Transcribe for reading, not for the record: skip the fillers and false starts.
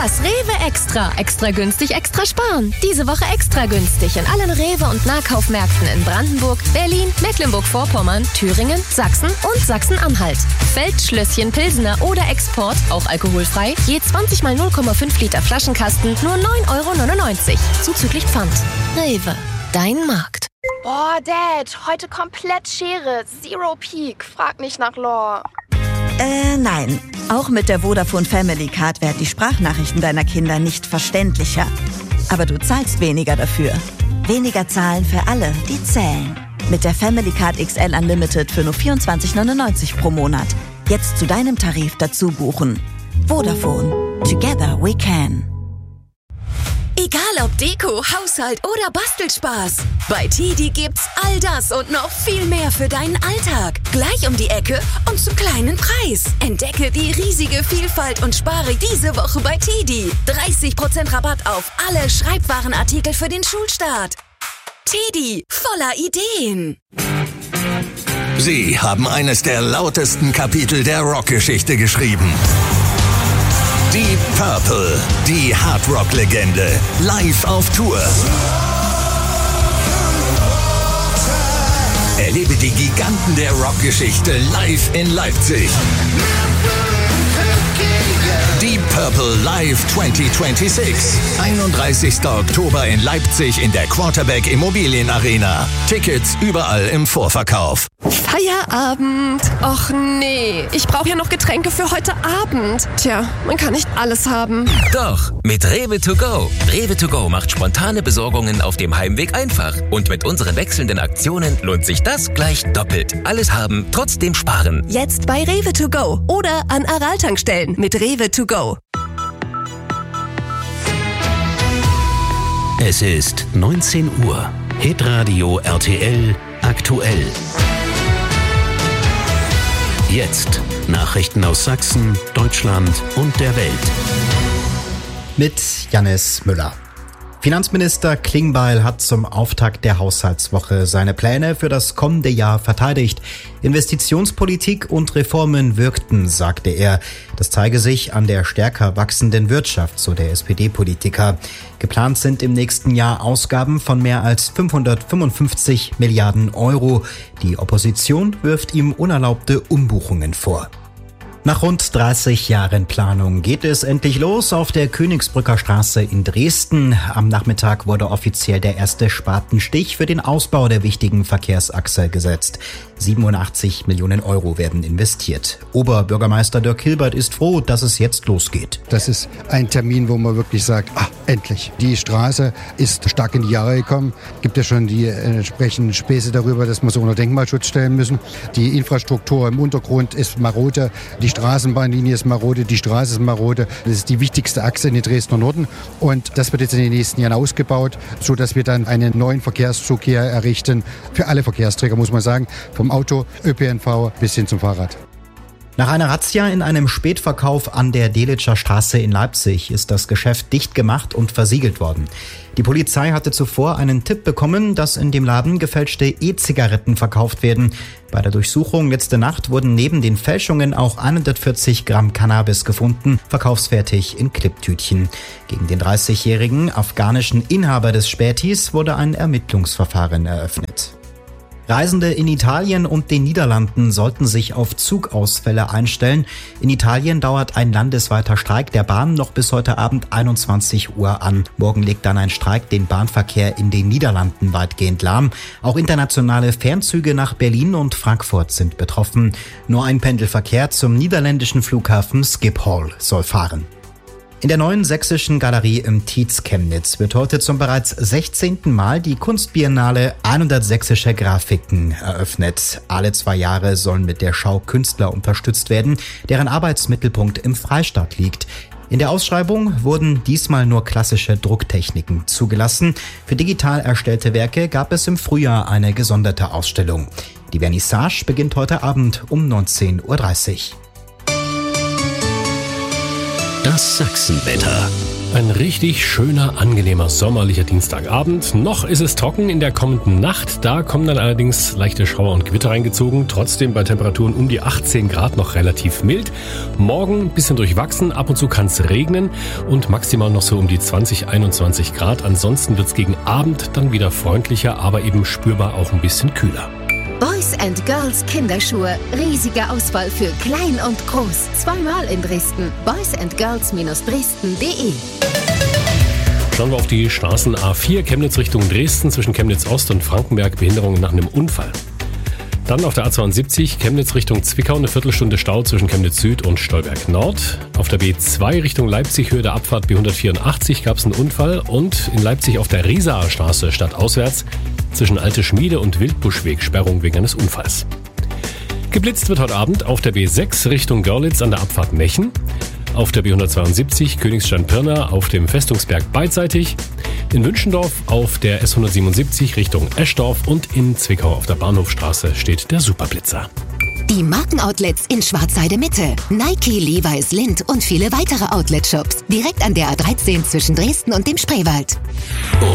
Das Rewe Extra. Extra günstig, extra sparen. Diese Woche extra günstig in allen Rewe- und Nahkaufmärkten in Brandenburg, Berlin, Mecklenburg-Vorpommern, Thüringen, Sachsen und Sachsen-Anhalt. Feldschlösschen, Pilsener oder Export, auch alkoholfrei, je 20 mal 0,5 Liter Flaschenkasten, nur 9,99 € zuzüglich Pfand. Rewe, dein Markt. Boah, Dad, heute komplett Schere. Zero Peak. Frag nicht nach Lore. Nein. Auch mit der Vodafone Family Card werden die Sprachnachrichten deiner Kinder nicht verständlicher. Aber du zahlst weniger dafür. Weniger zahlen für alle, die zählen. Mit der Family Card XL Unlimited für nur 24,99 € pro Monat. Jetzt zu deinem Tarif dazu buchen. Vodafone. Together we can. Egal ob Deko, Haushalt oder Bastelspaß. Bei TIDI gibt's all das und noch viel mehr für deinen Alltag. Gleich um die Ecke und zum kleinen Preis. Entdecke die riesige Vielfalt und spare diese Woche bei TIDI. 30% Rabatt auf alle Schreibwarenartikel für den Schulstart. TIDI, voller Ideen. Sie haben eines der lautesten Kapitel der Rockgeschichte geschrieben. Deep Purple, die Hardrock-Legende, live auf Tour. Erlebe die Giganten der Rockgeschichte live in Leipzig. Deep Purple Live 2026. 31. Oktober in Leipzig in der Quarterback Immobilien Arena. Tickets überall im Vorverkauf. Feierabend. Och nee, ich brauche ja noch Getränke für heute Abend. Tja, man kann nicht alles haben. Doch, mit Rewe to go. Rewe to go macht spontane Besorgungen auf dem Heimweg einfach. Und mit unseren wechselnden Aktionen lohnt sich das gleich doppelt. Alles haben, trotzdem sparen. Jetzt bei Rewe to go oder an Aral-Tankstellen mit Rewe to go. Es ist 19 Uhr. Hitradio RTL aktuell. Jetzt Nachrichten aus Sachsen, Deutschland und der Welt. Mit Jannis Müller. Finanzminister Klingbeil hat zum Auftakt der Haushaltswoche seine Pläne für das kommende Jahr verteidigt. Investitionspolitik und Reformen wirkten, sagte er. Das zeige sich an der stärker wachsenden Wirtschaft, so der SPD-Politiker. Geplant sind im nächsten Jahr Ausgaben von mehr als 555 Milliarden Euro. Die Opposition wirft ihm unerlaubte Umbuchungen vor. Nach rund 30 Jahren Planung geht es endlich los auf der Königsbrücker Straße in Dresden. Am Nachmittag wurde offiziell der erste Spatenstich für den Ausbau der wichtigen Verkehrsachse gesetzt. 87 Millionen Euro werden investiert. Oberbürgermeister Dirk Hilbert ist froh, dass es jetzt losgeht. Das ist ein Termin, wo man wirklich sagt, endlich. Die Straße ist stark in die Jahre gekommen. Gibt ja schon die entsprechenden Späße darüber, dass wir sie unter Denkmalschutz stellen müssen. Die Infrastruktur im Untergrund ist marode. Die Straßenbahnlinie ist marode, die Straße ist marode. Das ist die wichtigste Achse in den Dresdner Norden. Und das wird jetzt in den nächsten Jahren ausgebaut, sodass wir dann einen neuen Verkehrszug hier errichten. Für alle Verkehrsträger, muss man sagen. Vom Auto, ÖPNV bis hin zum Fahrrad. Nach einer Razzia in einem Spätverkauf an der Delitscher Straße in Leipzig ist das Geschäft dicht gemacht und versiegelt worden. Die Polizei hatte zuvor einen Tipp bekommen, dass in dem Laden gefälschte E-Zigaretten verkauft werden. Bei der Durchsuchung letzte Nacht wurden neben den Fälschungen auch 140 Gramm Cannabis gefunden, verkaufsfertig in Klipptütchen. Gegen den 30-jährigen afghanischen Inhaber des Spätis wurde ein Ermittlungsverfahren eröffnet. Reisende in Italien und den Niederlanden sollten sich auf Zugausfälle einstellen. In Italien dauert ein landesweiter Streik der Bahn noch bis heute Abend 21 Uhr an. Morgen legt dann ein Streik den Bahnverkehr in den Niederlanden weitgehend lahm. Auch internationale Fernzüge nach Berlin und Frankfurt sind betroffen. Nur ein Pendelverkehr zum niederländischen Flughafen Schiphol soll fahren. In der neuen sächsischen Galerie im Tietz Chemnitz wird heute zum bereits 16. Mal die Kunstbiennale 100 sächsische Grafiken eröffnet. Alle 2 Jahre sollen mit der Schau Künstler unterstützt werden, deren Arbeitsmittelpunkt im Freistaat liegt. In der Ausschreibung wurden diesmal nur klassische Drucktechniken zugelassen. Für digital erstellte Werke gab es im Frühjahr eine gesonderte Ausstellung. Die Vernissage beginnt heute Abend um 19:30 Uhr. Das Sachsenwetter. Ein richtig schöner, angenehmer, sommerlicher Dienstagabend. Noch ist es trocken in der kommenden Nacht. Da kommen dann allerdings leichte Schauer und Gewitter reingezogen. Trotzdem bei Temperaturen um die 18 Grad noch relativ mild. Morgen ein bisschen durchwachsen. Ab und zu kann es regnen und maximal noch so um die 20, 21 Grad. Ansonsten wird es gegen Abend dann wieder freundlicher, aber eben spürbar auch ein bisschen kühler. Boys & Girls Kinderschuhe. Riesige Auswahl für klein und groß. Zweimal in Dresden. boysandgirls-dresden.de. Schauen wir auf die Straßen A4 Chemnitz Richtung Dresden zwischen Chemnitz Ost und Frankenberg. Behinderungen nach einem Unfall. Dann auf der A72 Chemnitz Richtung Zwickau eine Viertelstunde Stau zwischen Chemnitz Süd und Stolberg Nord. Auf der B2 Richtung Leipzig Höhe der Abfahrt B184 gab es einen Unfall und in Leipzig auf der Riesaer Straße stadtauswärts zwischen Alte Schmiede und Wildbuschweg Sperrung wegen eines Unfalls. Geblitzt wird heute Abend auf der B6 Richtung Görlitz an der Abfahrt Mechen. Auf der B172 Königstein-Pirna auf dem Festungsberg beidseitig. In Wünschendorf auf der S177 Richtung Eschdorf und in Zwickau auf der Bahnhofstraße steht der Superblitzer. Die Markenoutlets in Schwarzheide Mitte. Nike, Levi's, Lindt und viele weitere Outlet-Shops. Direkt an der A13 zwischen Dresden und dem Spreewald.